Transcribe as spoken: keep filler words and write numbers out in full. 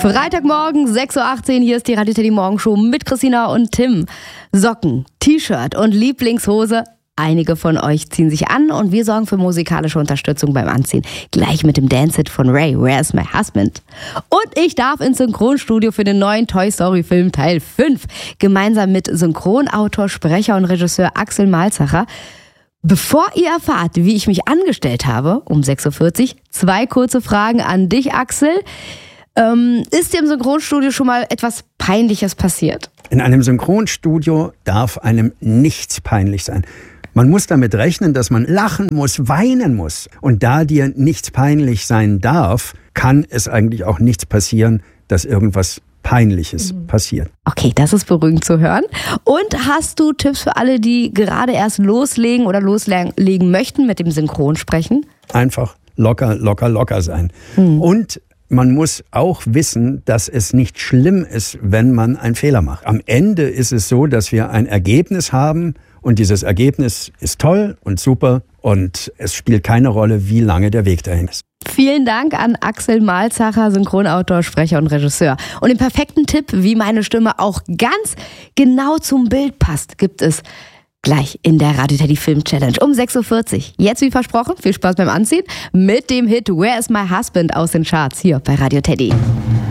Freitagmorgen, sechs Uhr achtzehn, hier ist die Radio Teddy Morgenshow mit Christina und Tim. Socken, T-Shirt und Lieblingshose. Einige von euch ziehen sich an und wir sorgen für musikalische Unterstützung beim Anziehen. Gleich mit dem Dance-Hit von Ray, Where's My Husband? Und ich darf ins Synchronstudio für den neuen Toy Story Film Teil fünf. Gemeinsam mit Synchronautor, Sprecher und Regisseur Axel Malzacher. Bevor ihr erfahrt, wie ich mich angestellt habe, um sechs Uhr vierzig, zwei kurze Fragen an dich, Axel. Ähm, ist dir im Synchronstudio schon mal etwas Peinliches passiert? In einem Synchronstudio darf einem nichts peinlich sein. Man muss damit rechnen, dass man lachen muss, weinen muss. Und da dir nichts peinlich sein darf, kann es eigentlich auch nichts passieren, dass irgendwas Peinliches mhm. passiert. Okay, das ist beruhigend zu hören. Und hast du Tipps für alle, die gerade erst loslegen oder loslegen möchten mit dem Synchronsprechen? Einfach locker, locker, locker sein. Mhm. Und man muss auch wissen, dass es nicht schlimm ist, wenn man einen Fehler macht. Am Ende ist es so, dass wir ein Ergebnis haben und dieses Ergebnis ist toll und super und es spielt keine Rolle, wie lange der Weg dahin ist. Vielen Dank an Axel Malzacher, Synchronautor, Sprecher und Regisseur. Und den perfekten Tipp, wie meine Stimme auch ganz genau zum Bild passt, gibt es gleich in der Radio Teddy Film Challenge um sechs Uhr vierzig. Jetzt wie versprochen, viel Spaß beim Anziehen mit dem Hit Where's My Husband aus den Charts hier bei Radio Teddy.